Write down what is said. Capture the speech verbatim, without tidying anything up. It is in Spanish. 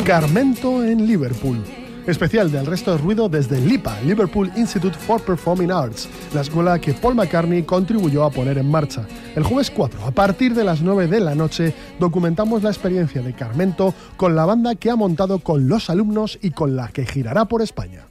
Carmento en Liverpool. Especial del Resto de Ruido desde LIPA, Liverpool Institute for Performing Arts, la escuela que Paul McCartney contribuyó a poner en marcha. El jueves cuatro, a partir de las nueve de la noche, documentamos la experiencia de Carmento con la banda que ha montado con los alumnos y con la que girará por España.